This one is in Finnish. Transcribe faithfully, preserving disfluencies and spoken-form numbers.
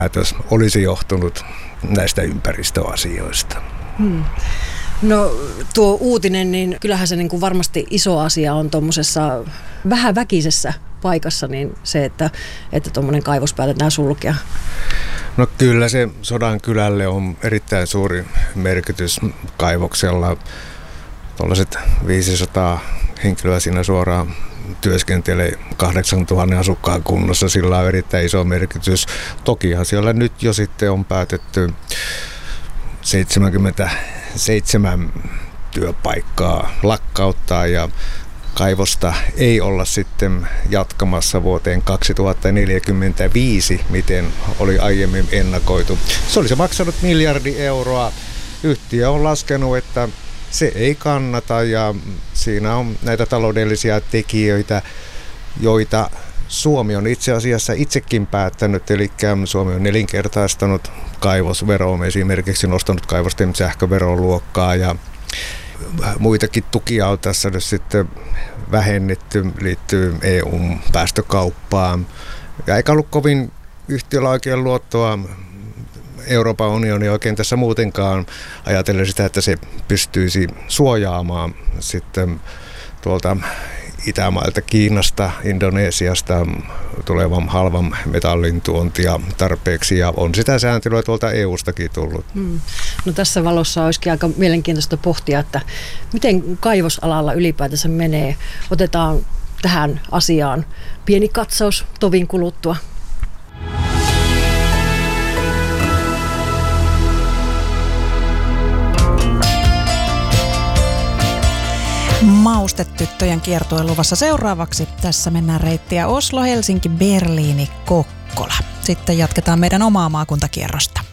päätös olisi johtunut näistä ympäristöasioista. Hmm. No tuo uutinen, niin kyllähän se niin kuin varmasti iso asia on tuommoisessa vähäväkisessä paikassa, niin se, että että tuommoinen kaivos päätetään sulkea. No kyllä se Sodankylälle on erittäin suuri merkitys kaivoksella. Tuollaiset viisisataa henkilöä siinä suoraan työskentelee kahdeksantuhatta asukkaan kunnossa. Sillä on erittäin iso merkitys. Tokihan siellä nyt jo sitten on päätetty seitsemänkymmentäseitsemän työpaikkaa lakkauttaa ja kaivosta ei olla sitten jatkamassa vuoteen kaksituhattaneljäkymmentäviisi, miten oli aiemmin ennakoitu. Se olisi maksanut miljardi euroa. Yhtiö on laskenut, että se ei kannata ja siinä on näitä taloudellisia tekijöitä, joita Suomi on itse asiassa itsekin päättänyt, eli Suomi on nelinkertaistanut kaivosveroon, esimerkiksi nostanut kaivosten sähköveroluokkaa ja muitakin tukia on tässä nyt sitten vähennetty, liittyy E U:n päästökauppaan. Ja eikä ollut kovin yhtiöllä oikein luottoa Euroopan unioni oikein tässä muutenkaan ajatellen sitä, että se pystyisi suojaamaan sitten tuolta Itämailta, Kiinasta, Indonesiasta tulevan halvan metallin tuontia tarpeeksi ja on sitä sääntelyä tuolta E U:stakin tullut. Hmm. No tässä valossa olisikin aika mielenkiintoista pohtia, että miten kaivosalalla ylipäätänsä menee. Otetaan tähän asiaan pieni katsaus tovin kuluttua. Maustetyttöjen kiertue luvassa seuraavaksi. Tässä mennään reittiä Oslo, Helsinki, Berliini, Kokkola. Sitten jatketaan meidän omaa maakuntakierrosta.